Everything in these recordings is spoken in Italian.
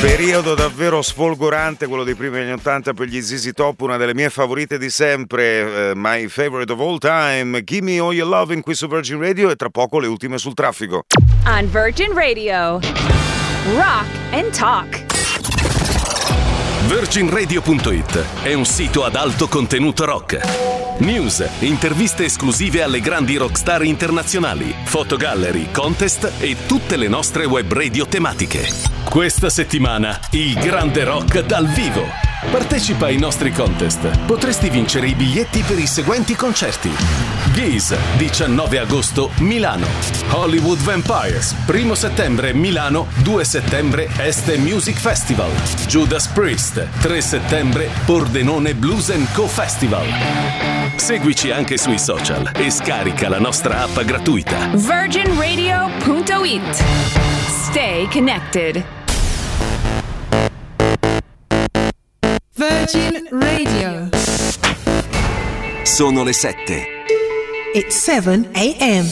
Periodo davvero sfolgorante quello dei primi anni 80 per gli ZZ Top, una delle mie favorite di sempre, my favorite of all time, Give Me All Your Love in qui su Virgin Radio, e tra poco le ultime sul traffico. On Virgin Radio, Rock and Talk. VirginRadio.it è un sito ad alto contenuto rock. News, interviste esclusive alle grandi rockstar internazionali, fotogallery, contest e tutte le nostre web radio tematiche. Questa settimana il grande rock dal vivo. Partecipa ai nostri contest. Potresti vincere i biglietti per i seguenti concerti: Geese, 19 agosto, Milano; Hollywood Vampires, 1 settembre, Milano; 2 settembre, Este Music Festival; Judas Priest, 3 settembre, Pordenone Blues & Co Festival. Seguici anche sui social e scarica la nostra app gratuita. VirginRadio.it. Stay connected. Virgin Radio. Sono le 7. It's 7 a.m.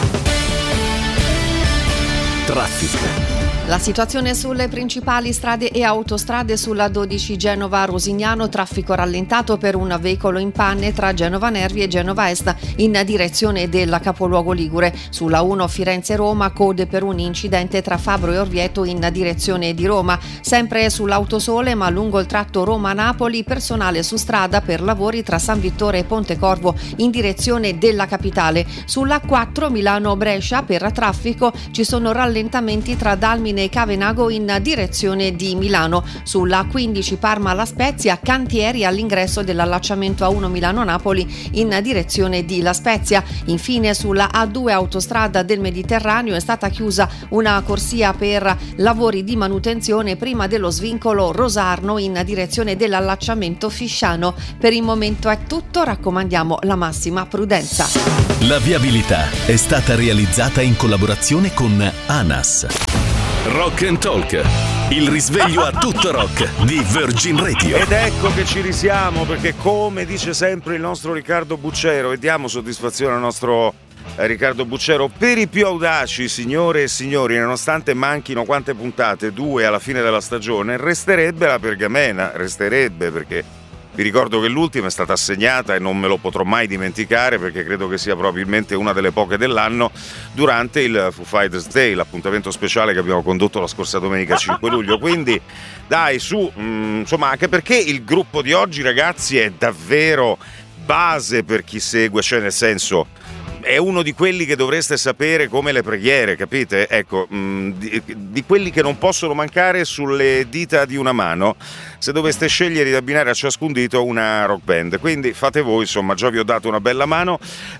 Traffico. La situazione sulle principali strade e autostrade: sulla 12 Genova-Rosignano, traffico rallentato per un veicolo in panne tra Genova Nervi e Genova Est in direzione del capoluogo ligure. Sulla 1 Firenze-Roma, code per un incidente tra Fabro e Orvieto in direzione di Roma. Sempre sull'Autosole, ma lungo il tratto Roma-Napoli, personale su strada per lavori tra San Vittore e Pontecorvo in direzione della capitale. Sulla 4 Milano-Brescia, per traffico ci sono rallentamenti tra Dalmine e Cavenago in direzione di Milano. Sulla 15 Parma-La Spezia, cantieri all'ingresso dell'allacciamento A1 Milano-Napoli in direzione di La Spezia. Infine sulla A2 autostrada del Mediterraneo è stata chiusa una corsia per lavori di manutenzione prima dello svincolo Rosarno in direzione dell'allacciamento Fisciano. Per il momento è tutto, raccomandiamo la massima prudenza. La viabilità è stata realizzata in collaborazione con ANAS. Rock and Talk, il risveglio a tutto rock di Virgin Radio. Ed ecco che ci risiamo, perché come dice sempre il nostro Riccardo Bucciero, e diamo soddisfazione al nostro Riccardo Bucciero, per i più audaci, signore e signori, nonostante manchino quante puntate, 2 alla fine della stagione, resterebbe la pergamena, perché vi ricordo che l'ultima è stata assegnata, e non me lo potrò mai dimenticare perché credo che sia probabilmente una delle poche dell'anno, durante il Foo Fighters Day, l'appuntamento speciale che abbiamo condotto la scorsa domenica 5 luglio. Quindi dai, su, insomma, anche perché il gruppo di oggi, ragazzi, è davvero base per chi segue, cioè nel senso è uno di quelli che dovreste sapere come le preghiere, capite? Ecco, di quelli che non possono mancare sulle dita di una mano se doveste scegliere di abbinare a ciascun dito una rock band. Quindi fate voi, insomma, già vi ho dato una bella mano.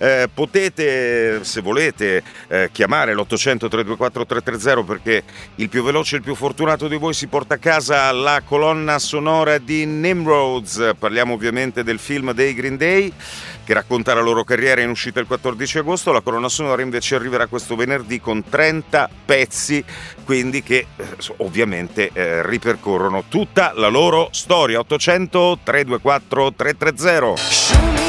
Potete, se volete, chiamare l'800 324 330 perché il più veloce e il più fortunato di voi si porta a casa la colonna sonora di Nimrods. Parliamo ovviamente del film dei Green Day, che racconta la loro carriera in uscita il 14 agosto. La colonna sonora invece arriverà questo venerdì con 30 pezzi, quindi che ovviamente ripercorrono tutta la loro storia. 800 324 330.